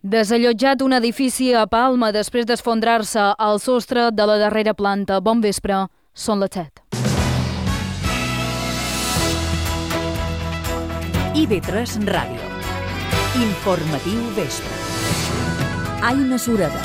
Desallotjat un edifici a Palma després d'esfondrar-se al sostre de la darrera planta. Bon vespre, són les 7. IB3 Ràdio. Informatiu vespre. Aina Sureda.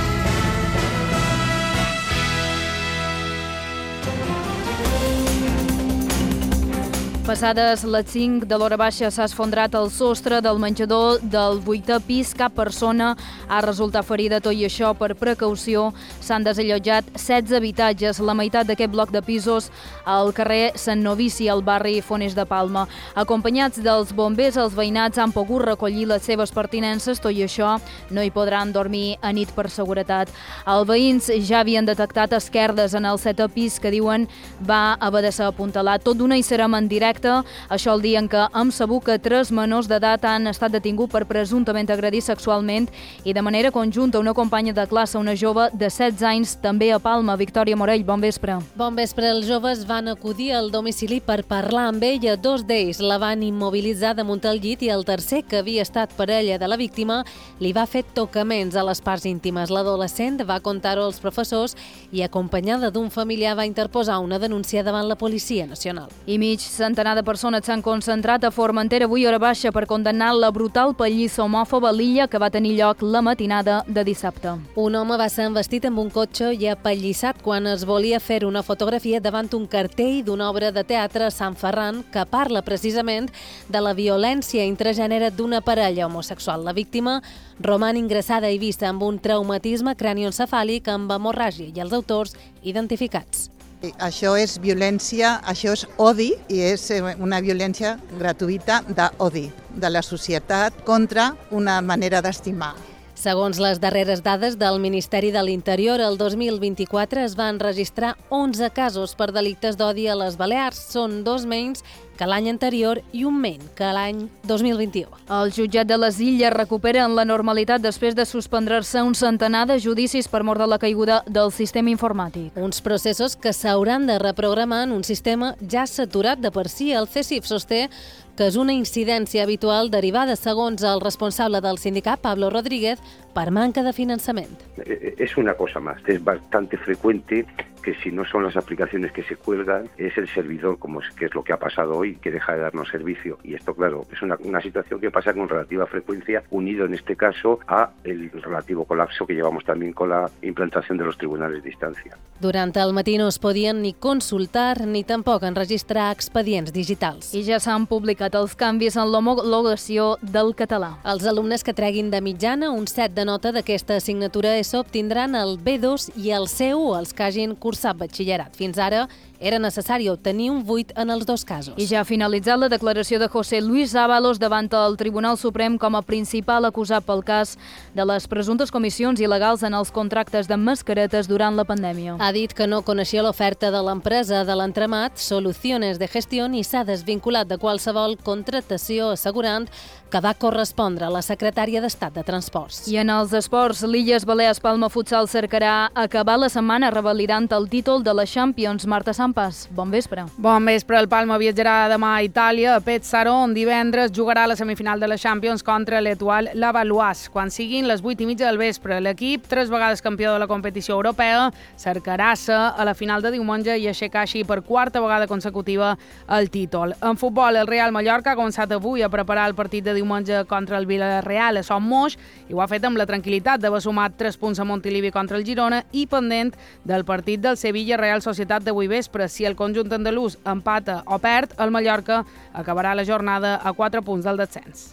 Passades les 5 de l'hora baixa s'ha esfondrat el sostre del menjador del 8è pis. Cap persona ha resultat ferida, tot i això, per precaució, s'han desallotjat 16 habitatges, la meitat d'aquest bloc de pisos al carrer Sant Novici, al barri Fonés de Palma. Acompanyats dels bombers, els veïnats han pogut recollir les seves pertinences, tot i això no hi podran dormir a nit per seguretat. Els veïns ja havien detectat esquerdes en el 7è pis que diuen va haver de ser apuntalat. Tot d'una hi serem en directe. Això el dia en què hem sabut que 3 menors d'edat han estat detinguts per presumptament agredir sexualment i de manera conjunta una companya de classe, una jove de 16 anys, també a Palma. Victòria Morell, bon vespre. Bon vespre. Els joves van acudir al domicili per parlar amb ella. 2 d'ells la van immobilitzar damunt el llit i el tercer, que havia estat parella de la víctima, li va fer tocaments a les parts íntimes. L'adolescent va contar-ho als professors i, acompanyada d'un familiar, va interposar una denúncia davant la Policia Nacional. I mig centenar de persones s'han concentrat a Formentera avui hora baixa per condemnar la brutal pallissa homòfoba a l'illa que va tenir lloc la matinada de dissabte. Un home va ser envestit amb un cotxe i apallissat quan es volia fer una fotografia davant un cartell d'una obra de teatre a Sant Ferran que parla precisament de la violència intragènere d'una parella homosexual. La víctima roman ingressada i vista amb un traumatisme cranioencefàlic amb hemorràgia i els autors identificats. Això és violència, això és odi i és una violència gratuïta d'odi de la societat contra una manera d'estimar. Segons les darreres dades del Ministeri de l'Interior, el 2024 es van registrar 11 casos per delictes d'odi a les Balears. Són 2 menys que l'any anterior i un menys que l'any 2021. El jutjat de les Illes recupera en la normalitat després de suspendre's-se un centenar de judicis per mort de la caiguda del sistema informàtic. Uns processos que s'hauran de reprogramar en un sistema ja saturat de per si. El CECIF sosté que és una incidència habitual derivada, segons el responsable del sindicat, Pablo Rodríguez, per manca de finançament. Es una cosa más, es bastante frecuente que si no son las aplicaciones que se cuelgan, es el servidor, que es lo que ha pasado hoy, que deja de darnos servicio. Y esto, claro, es una situación que pasa con relativa frecuencia, unido en este caso a el relativo colapso que llevamos también con la implantación de los tribunales de instancia. Durant el matí no es podien ni consultar ni tampoc enregistrar expedients digitals. I ja s'han publicat els canvis en l'homologació del català. Els alumnes que treguin de mitjana un 7 de nota d'aquesta assignatura ESO obtindran el B2 i el C1, els que hagin cursat batxillerat. Fins ara era necessari obtenir un 8 en els 2 casos. I ja ha finalitzat la declaració de José Luis Ábalos davant el Tribunal Suprem com a principal acusat pel cas de les presumptes comissions il·legals en els contractes de mascaretes durant la pandèmia. Ha dit que no coneixia l'oferta de l'empresa de l'entramat Soluciones de Gestión i s'ha desvinculat de qualsevol contractació, assegurant que va correspondre a la secretària d'Estat de Transports. I en els esports, l'Illes Balears Palma Futsal cercarà acabar la setmana revalidant el títol de la Champions. Marta Sampas, bon vespre. Bon vespre. El Palma viatjarà demà a Itàlia, a Pesaro, on divendres jugarà la semifinal de la Champions contra l'Etoile Lavalloise. Quan siguin les 8:30 del vespre, l'equip, 3 vegades campió de la competició europea, cercarà-se a la final de diumenge i aixecar així per 4a vegada consecutiva el títol. En futbol, el Real Mallorca ha començat avui a preparar el partit de diumenge contra el Villarreal a Son Moix i ho ha fet amb la tranquil·litat d'haver sumat 3 punts a Montilivi contra el Girona i pendent del partit del Sevilla Real Societat d'avui vespre. Si el conjunt andalús empata o perd, el Mallorca acabarà la jornada a 4 punts del descens.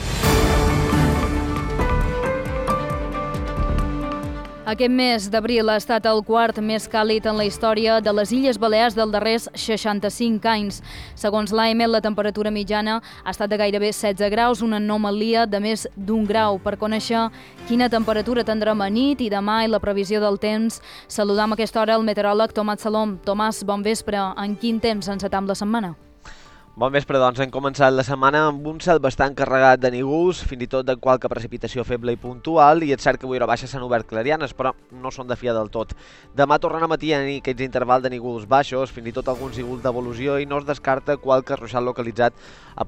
Aquest mes d'abril ha estat el quart més càlid en la història de les Illes Balears dels darrers 65 anys. Segons l'AEMET, la temperatura mitjana ha estat de gairebé 16 graus, una anomalia de més d'1 grau. Per conèixer quina temperatura tindrem a nit i demà i la previsió del temps, saludam a aquesta hora el meteoròleg Tomàs Salom. Tomàs, bon vespre. En quin temps encetam la setmana? Bon vespre, doncs hem començat la setmana amb un cel bastant carregat de nígols, fins i tot de qualque precipitació feble i puntual, i és cert que avui a hora baixa s'han obert clarianes, però no són de fiar del tot. Demà tornen a matí a tenir aquests intervals de nígols baixos, fins i tot alguns nígols d'evolució, i no es descarta qualque ruixat localitzat a